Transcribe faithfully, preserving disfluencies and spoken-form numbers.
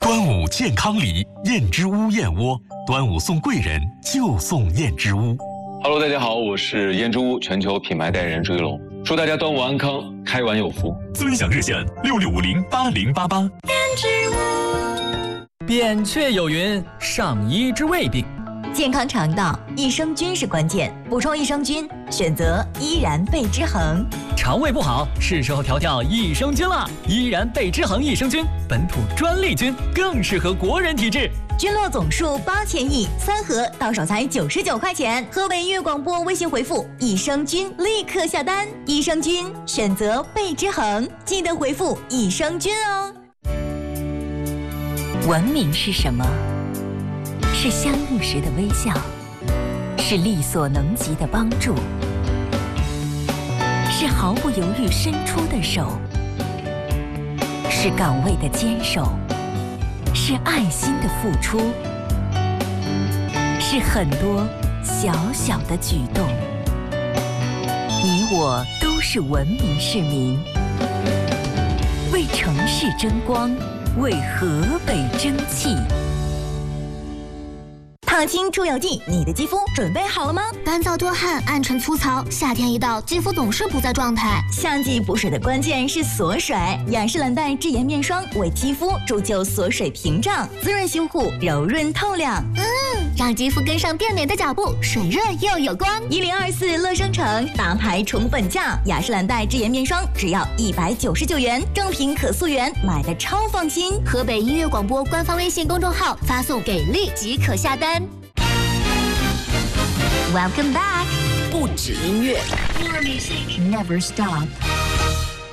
端午健康礼，燕之屋燕窝，端午送贵人就送燕之屋。 Hello， 大家好，我是燕之屋全球品牌代言人朱一龙，祝大家端午安康，开完有福。 尊享热线六六五零八零八八。燕之屋。扁鹊有云：上医之未病。 健康肠道，益生菌是关键，补充益生菌，选择依然贝之恒。 肠胃不好，是时候调调益生菌了。依然贝之恒益生菌，本土专利菌，更适合国人体质。 菌落总数八千亿，三盒到手才九十九块钱。河北音乐广播微信回复益生菌，立刻下单。益生菌选择贝之恒，记得回复益生菌哦。 文明是什么？是相遇时的微笑，是力所能及的帮助，是毫不犹豫伸出的手，是岗位的坚守，是爱心的付出，是很多小小的举动。你我都是文明市民，为城市争光，为河北争气。 烫青出油剂，你的肌肤准备好了吗？ 干燥多汗，暗沉粗糙，夏天一到，肌肤总是不在状态。 夏季补水的关键是锁水，雅诗兰黛智妍面霜为肌肤铸就锁水屏障，滋润修护，柔润透亮。 嗯，让肌肤跟上变美的脚步，水润又有光。 一零二四乐生城大牌宠本价，雅诗兰黛智妍面霜只要一百九十九元，正品可溯源，买的超放心。 河北音乐广播官方微信公众号发送给力即可下单。 Welcome back， 不止音乐 ，Your music never stop。